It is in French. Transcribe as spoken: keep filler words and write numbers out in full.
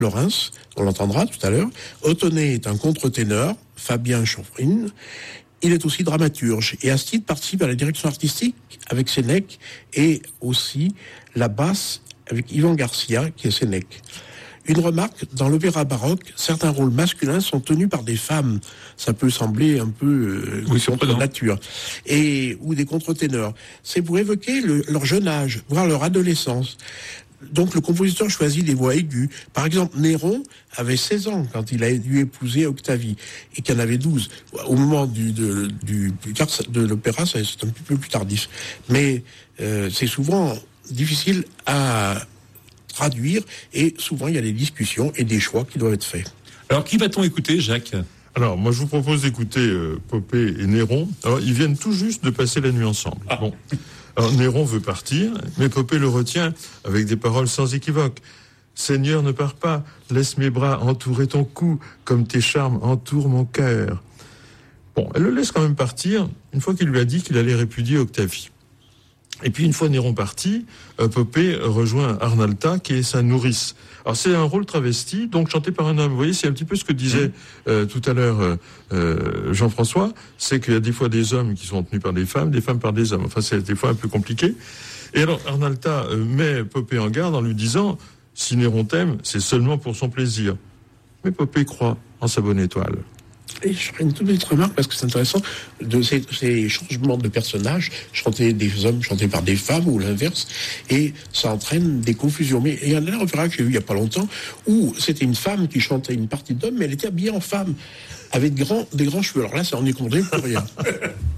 Laurens, on l'entendra tout à l'heure. Othonay est un contre-ténor, Fabien Chanfrine. Il est aussi dramaturge et à ce titre participe à la direction artistique avec Sénèque et aussi la basse avec Yvan Garcia qui est Sénèque. Une remarque, dans l'opéra baroque, certains rôles masculins sont tenus par des femmes. Ça peut sembler un peu euh, oui, contre nature. Et, ou des contre-ténors. C'est pour évoquer le, leur jeune âge, voire leur adolescence. Donc le compositeur choisit des voix aiguës. Par exemple, Néron avait seize ans quand il a dû épouser Octavie, et qu'il en avait douze. Au moment du, de, du, de l'opéra, c'est un petit peu plus tardif. Mais euh, c'est souvent difficile à traduire, et souvent il y a des discussions et des choix qui doivent être faits. Alors qui va-t-on écouter, Jacques ? Alors moi je vous propose d'écouter euh, Popée et Néron. Alors ils viennent tout juste de passer la nuit ensemble. Ah. Bon. Alors Néron veut partir, mais Popée le retient avec des paroles sans équivoque. Seigneur, ne pars pas, laisse mes bras entourer ton cou, comme tes charmes entourent mon cœur. Bon, elle le laisse quand même partir, une fois qu'il lui a dit qu'il allait répudier Octavie. Et puis une fois Néron parti, euh, Popée rejoint Arnalta, qui est sa nourrice. Alors c'est un rôle travesti, donc chanté par un homme. Vous voyez, c'est un petit peu ce que disait euh, tout à l'heure euh, euh, Jean-François, c'est qu'il y a des fois des hommes qui sont tenus par des femmes, des femmes par des hommes. Enfin, c'est des fois un peu compliqué. Et alors Arnalta euh, met Popée en garde en lui disant « Si Néron t'aime, c'est seulement pour son plaisir. » Mais Popée croit en sa bonne étoile. Et je ferai une toute petite remarque parce que c'est intéressant de ces, ces changements de personnages, chanter des hommes chantés par des femmes ou l'inverse, et ça entraîne des confusions. Mais il y en a un opéra que j'ai vu il y a pas longtemps où c'était une femme qui chantait une partie d'homme, mais elle était habillée en femme avec de grands, des grands cheveux. Alors là, ça en est compté pour rien.